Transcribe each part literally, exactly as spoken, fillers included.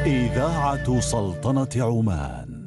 إذاعة سلطنة عمان.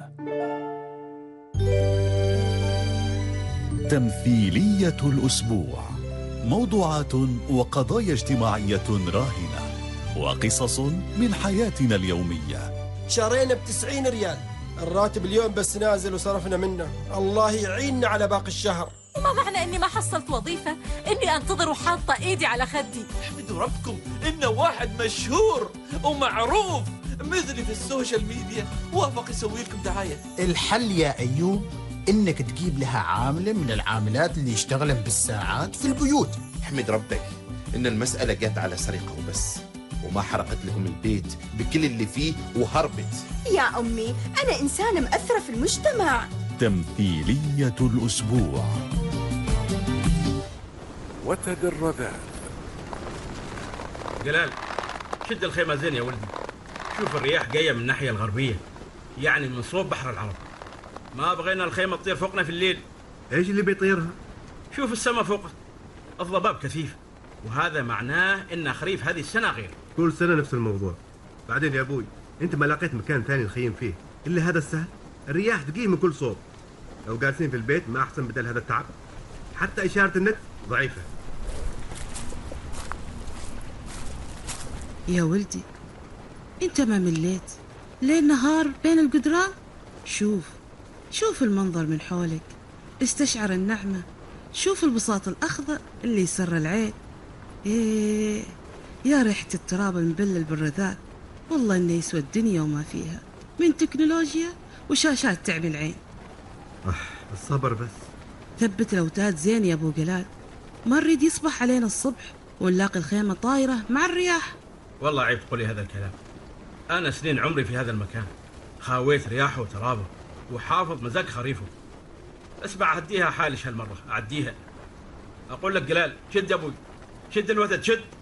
تمثيلية الأسبوع، موضوعات وقضايا اجتماعية راهنة وقصص من حياتنا اليومية. شارينا بتسعين ريال، الراتب اليوم بس نازل وصرفنا منه، الله يعيننا على باقي الشهر. ما معنى اني ما حصلت وظيفة اني انتظر وحاطة ايدي على خدي؟ احمدوا ربكم انه واحد مشهور ومعروف مثلي في السوشيال ميديا وافق يسوي لكم دعاية. الحل يا أيوب إنك تجيب لها عاملة من العاملات اللي يشتغلن بالساعات في البيوت. احمد ربك إن المسألة جت على سرقة وبس، وما حرقت لهم البيت بكل اللي فيه وهربت. يا أمي أنا إنسانة مؤثرة في المجتمع. تمثيلية الأسبوع. وتدرجات. جلال، شد الخيمة زين يا ولدي. شوف الرياح جاية من الناحية الغربية، يعني من صوب بحر العرب. ما بغينا الخيمة تطير فوقنا في الليل. ايش اللي بيطيرها؟ شوف السماء فوقك، الضباب كثيف، وهذا معناه ان خريف هذه السنة غير. كل سنة نفس الموضوع. بعدين يا ابوي انت ما لقيت مكان ثاني نخيم فيه الا هذا السهل؟ الرياح تجي من كل صوب، لو جالسين في البيت ما احسن بدل هذا التعب؟ حتى اشارة النت ضعيفة. يا ولدي انت ما مليت ليل نهار بين الجدران؟ شوف شوف المنظر من حولك، استشعر النعمة، شوف البساط الأخضر اللي يسر العين. إيه يا ريحة التراب المبلل بالرذاذ، والله إنه يسوى الدنيا وما فيها من تكنولوجيا وشاشات تعمي العين. أح الصبر بس. ثبت الأوتاد زين يا أبو جلال، ما نريد يصبح علينا الصبح ونلاقي الخيمة طايرة مع الرياح. والله عيب تقولي هذا الكلام، أنا سنين عمري في هذا المكان، خاويت رياحه وترابه وحافظ مزاج خريفه. اسمع أعديها حالش هالمرة، أعديها. أقول لك جلال، شد يا أبوي، شد الوتد، شد.